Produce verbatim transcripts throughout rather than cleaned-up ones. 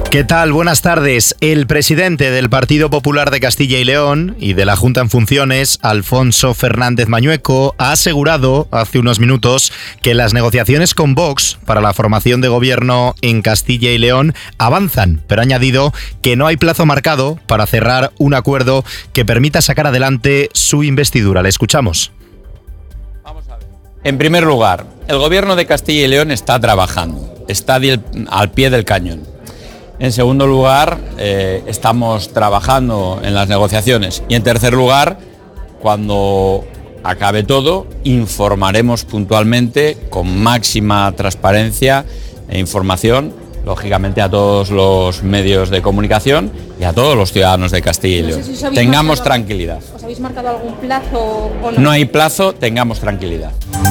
¿Qué tal? Buenas tardes. El presidente del Partido Popular de Castilla y León y de la Junta en funciones, Alfonso Fernández Mañueco, ha asegurado hace unos minutos que las negociaciones con Vox para la formación de gobierno en Castilla y León avanzan, pero ha añadido que no hay plazo marcado para cerrar un acuerdo que permita sacar adelante su investidura. Le escuchamos. Vamos a ver. En primer lugar, el gobierno de Castilla y León está trabajando, está al pie del cañón. En segundo lugar, eh, estamos trabajando en las negociaciones. Y en tercer lugar, cuando acabe todo, informaremos puntualmente con máxima transparencia e información, lógicamente a todos los medios de comunicación y a todos los ciudadanos de Castilla y León. No sé si os tengamos marcado, tranquilidad. ¿Os habéis marcado algún plazo o no? No hay plazo, tengamos tranquilidad.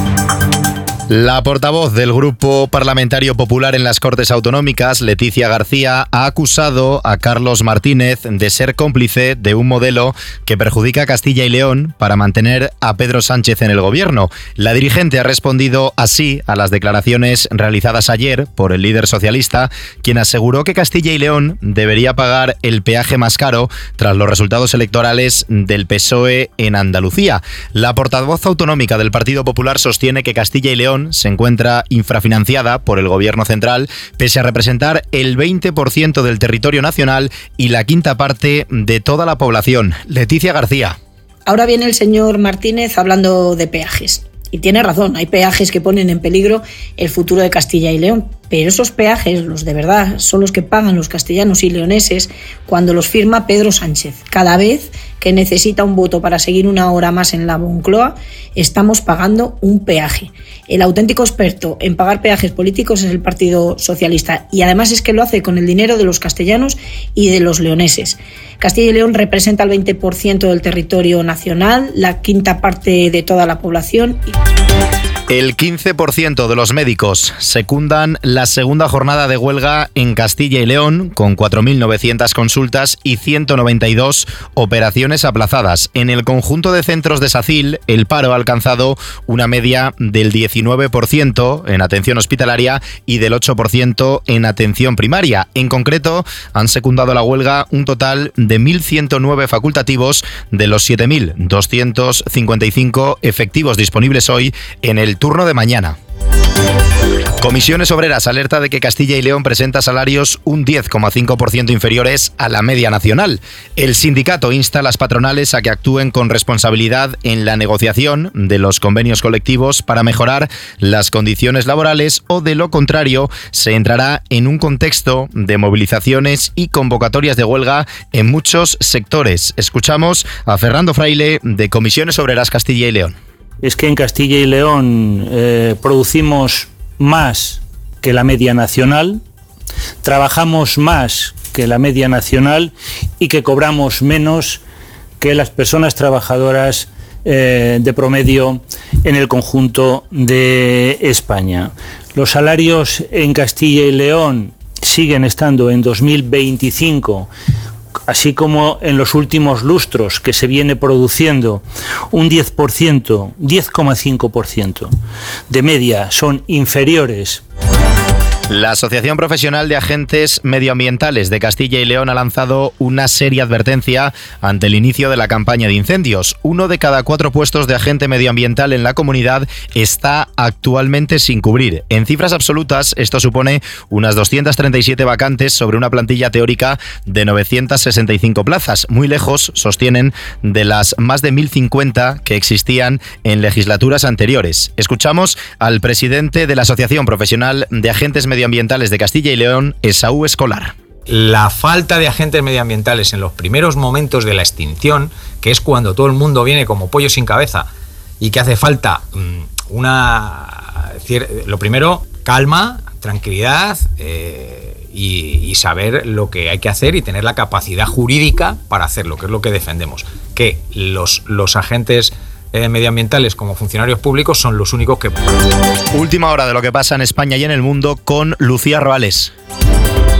La portavoz del Grupo Parlamentario Popular en las Cortes Autonómicas, Leticia García, ha acusado a Carlos Martínez de ser cómplice de un modelo que perjudica a Castilla y León para mantener a Pedro Sánchez en el gobierno. La dirigente ha respondido así a las declaraciones realizadas ayer por el líder socialista, quien aseguró que Castilla y León debería pagar el peaje más caro tras los resultados electorales del P S O E en Andalucía. La portavoz autonómica del Partido Popular sostiene que Castilla y León se encuentra infrafinanciada por el gobierno central, pese a representar el veinte por ciento del territorio nacional y la quinta parte de toda la población. Leticia García. Ahora viene el señor Martínez hablando de peajes. Y tiene razón, hay peajes que ponen en peligro el futuro de Castilla y León. Pero esos peajes, los de verdad, son los que pagan los castellanos y leoneses cuando los firma Pedro Sánchez. Cada vez que necesita un voto para seguir una hora más en la Moncloa, estamos pagando un peaje. El auténtico experto en pagar peajes políticos es el Partido Socialista, y además es que lo hace con el dinero de los castellanos y de los leoneses. Castilla y León representa el veinte por ciento del territorio nacional, la quinta parte de toda la población. Y... El quince por ciento de los médicos secundan la segunda jornada de huelga en Castilla y León, con cuatro mil novecientas consultas y ciento noventa y dos operaciones aplazadas. En el conjunto de centros de SACIL, el paro ha alcanzado una media del diecinueve por ciento en atención hospitalaria y del ocho por ciento en atención primaria. En concreto, han secundado la huelga un total de mil ciento nueve facultativos de los siete mil doscientos cincuenta y cinco efectivos disponibles hoy en el turno de mañana. Comisiones Obreras alerta de que Castilla y León presenta salarios un diez coma cinco por ciento inferiores a la media nacional. El sindicato insta a las patronales a que actúen con responsabilidad en la negociación de los convenios colectivos para mejorar las condiciones laborales, o de lo contrario se entrará en un contexto de movilizaciones y convocatorias de huelga en muchos sectores. Escuchamos a Fernando Fraile de Comisiones Obreras Castilla y León. Es que en Castilla y León eh, producimos más que la media nacional, trabajamos más que la media nacional y que cobramos menos que las personas trabajadoras eh, de promedio en el conjunto de España. Los salarios en Castilla y León siguen estando en dos mil veinticinco, así como en los últimos lustros, que se viene produciendo un diez por ciento, diez coma cinco por ciento de media, son inferiores. La Asociación Profesional de Agentes Medioambientales de Castilla y León ha lanzado una seria advertencia ante el inicio de la campaña de incendios. Uno de cada cuatro puestos de agente medioambiental en la comunidad está actualmente sin cubrir. En cifras absolutas, esto supone unas doscientas treinta y siete vacantes sobre una plantilla teórica de novecientas sesenta y cinco plazas, muy lejos, sostienen, de las más de mil cincuenta que existían en legislaturas anteriores. Escuchamos al presidente de la Asociación Profesional de Agentes Medioambientales Medioambientales de Castilla y León, Esaú Escolar. La falta de agentes medioambientales en los primeros momentos de la extinción, que es cuando todo el mundo viene como pollo sin cabeza y que hace falta una... Lo primero, calma, tranquilidad eh, y, y saber lo que hay que hacer y tener la capacidad jurídica para hacerlo, que es lo que defendemos. Que los, los agentes Eh, medioambientales como funcionarios públicos son los únicos que... Última hora de lo que pasa en España y en el mundo con Lucía Roales.